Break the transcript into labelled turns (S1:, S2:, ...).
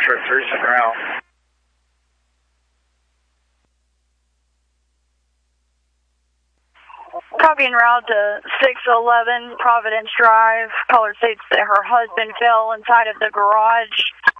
S1: trip 3 route.
S2: Copy en route to 611 Providence Drive. Caller states that her husband fell inside of the garage.